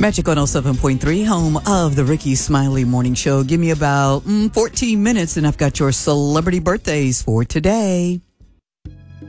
Magic 107.3, home of the Ricky Smiley Morning Show. Give me about 14 minutes and I've got your celebrity birthdays for today.